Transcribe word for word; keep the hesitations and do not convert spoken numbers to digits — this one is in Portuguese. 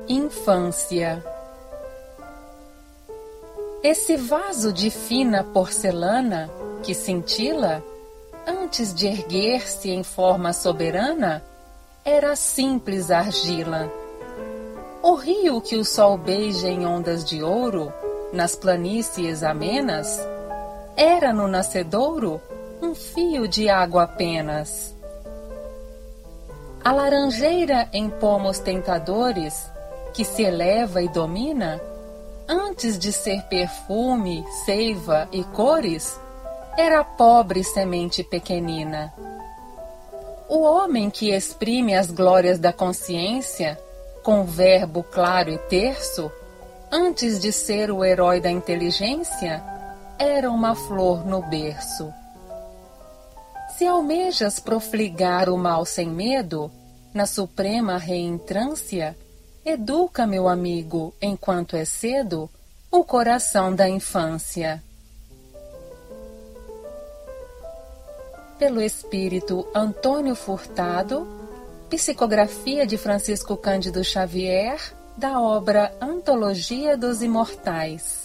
Infância. Esse vaso de fina porcelana que cintila, antes de erguer-se em forma soberana, era simples argila. O rio que o sol beija em ondas de ouro, nas planícies amenas, era no nascedouro um fio de água apenas. A laranjeira em pomos tentadores, que se eleva e domina, antes de ser perfume, seiva e cores, era pobre semente pequenina. O homem que exprime as glórias da consciência, com verbo claro e terso, antes de ser o herói da inteligência, era uma flor no berço. Se almejas profligar o mal sem medo, na suprema reentrância, educa, meu amigo, enquanto é cedo, o coração da infância. Pelo espírito Antônio Furtado, psicografia de Francisco Cândido Xavier, da obra Antologia dos Imortais.